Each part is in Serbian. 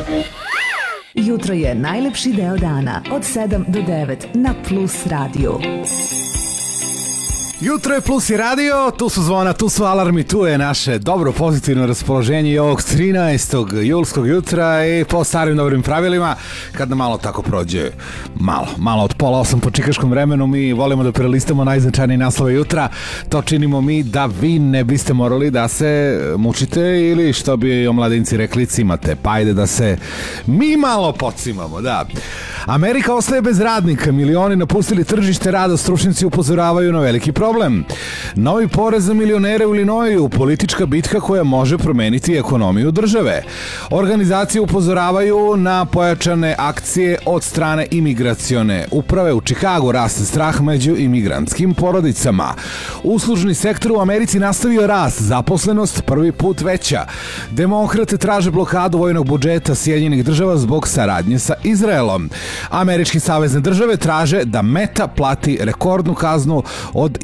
Jutro je najlepši deo dana od 7 do 9 na Plus radiju. Jutro je Plus i radio, tu su zvona, tu su alarmi, tu je naše dobro pozitivno raspoloženje i ovog 13. julskog jutra i po starim dobrim pravilima, kad nam malo tako prođe, malo od 7:30 po čikaškom vremenu, mi volimo da prelistamo najznačajnije naslove jutra. To činimo mi da vi ne biste morali da se mučite ili što bi omladinci rekli cimate, pa ajde da se mi malo pocimamo, da. Amerika ostaje bez radnika, milioni napustili tržište rada, stručnjaci upozoravaju na veliki problem. Novi porez za milionere u Illinoisu, politička bitka koja može promeniti ekonomiju države. Organizacije upozoravaju na pojačane akcije od strane imigracione uprave. U Čikagu raste strah među imigrantskim porodicama. Uslužni sektor u Americi nastavio rast, zaposlenost prvi put veća. Demokrate traže blokadu vojnog budžeta Sjedinjenih država zbog saradnje sa Izraelom. Američke savezne države traže da Meta plati rekordnu kaznu od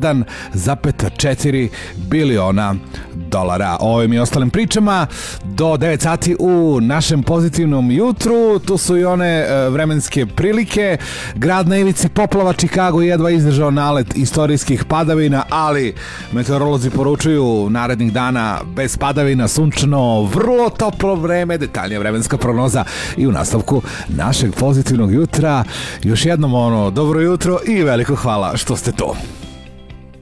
1,4 biliona dolara. O ovim i ostalim pričama do 9 sati u našem pozitivnom jutru. Tu su i one vremenske prilike. Grad na ivici poplava, Čikago jedva izdržao nalet istorijskih padavina, ali meteorolozi poručuju narednih dana bez padavina, sunčano, vrlo toplo vreme, detaljnija vremenska prognoza i u nastavku našeg pozitivnog jutra. Još jednom dobro jutro i veliko hvala što ste tu.